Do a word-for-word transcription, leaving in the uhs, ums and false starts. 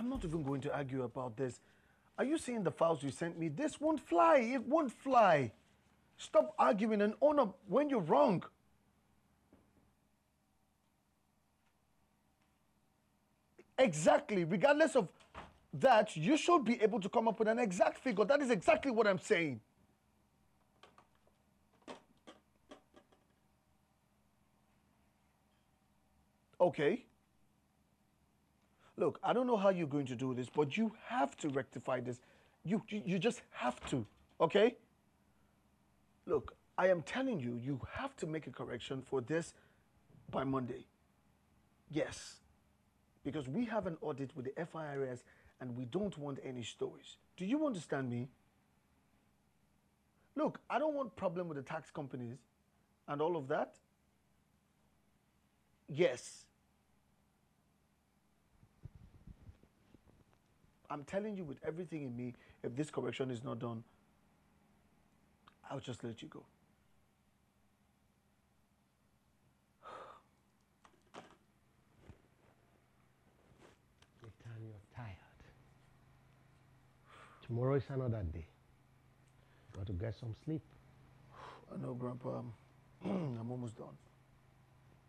I'm not even going to argue about this. Are you seeing the files you sent me? This won't fly. It won't fly. Stop arguing and own up when you're wrong. Exactly. Regardless of that, you should be able to come up with an exact figure. That is exactly what I'm saying. Okay. Look, I don't know how you're going to do this, but you have to rectify this. You, you, you just have to, okay? Look, I am telling you, you have to make a correction for this by Monday. Yes. Because we have an audit with the F I R S and we don't want any stories. Do you understand me? Look, I don't want problem with the tax companies and all of that. Yes. I'm telling you with everything in me, if this correction is not done, I'll just let you go. Nathan, you're tired. Tomorrow is another day. Got to get some sleep. I know, Grandpa. I'm almost done.